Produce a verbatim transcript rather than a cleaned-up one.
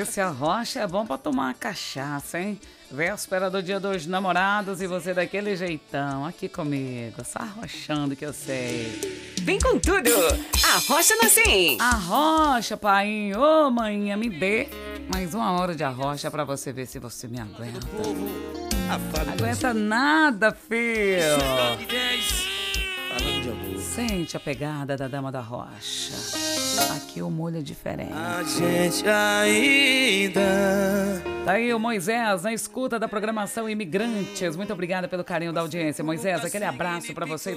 esse arrocha é bom pra tomar uma cachaça, hein? Véspera do dia dos namorados e você daquele jeitão. Aqui comigo, só arrochando que eu sei. Vem com tudo! Arrocha na cem! Arrocha, painho. Ô, maninha, me dê mais uma hora de arrocha pra você ver se você me aguenta. Aguenta nada, filho. Falando de amor. Sente a pegada da dama da rocha. Aqui o molho é diferente. A gente ainda. Tá aí o Moisés na escuta da programação Imigrantes. Muito obrigada pelo carinho da audiência. Moisés, aquele abraço pra você e